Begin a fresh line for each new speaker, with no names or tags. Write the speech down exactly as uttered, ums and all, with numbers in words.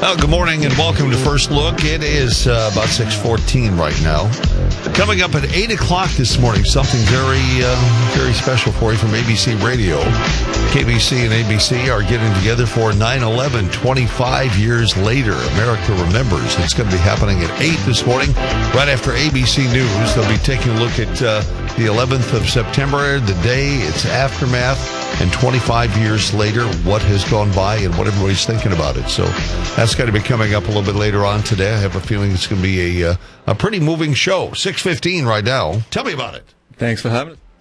Oh, good morning and welcome to First Look. It is uh, about six fourteen right now. Coming up at eight o'clock this morning, something very, uh, very special for you from A B C Radio. K B C and A B C are getting together for nine eleven, twenty-five years later. America remembers. It's going to be happening at eight this morning, right after A B C News. They'll be taking a look at uh, the eleventh of September, the day, its aftermath, and twenty-five years later, what has gone by and what everybody's thinking about it. So that's going to be coming up a little bit later on today. I have a feeling it's going to be a, uh, a pretty moving show. six fifteen right now. Tell me about it.
Thanks for having us.